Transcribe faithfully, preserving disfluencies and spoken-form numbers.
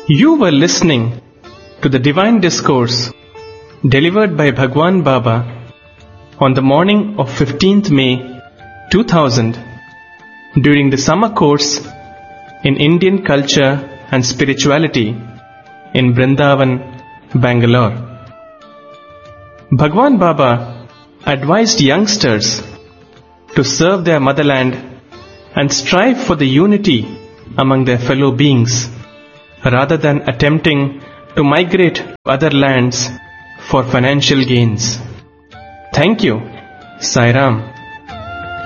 You were listening to the Divine Discourse delivered by Bhagwan Baba on the morning of fifteenth May two thousand during the summer course in Indian Culture and Spirituality in Brindavan, Bangalore. Bhagwan Baba advised youngsters to serve their motherland and strive for the unity among their fellow beings, rather than attempting to migrate to other lands for financial gains. Thank you. Sai Ram.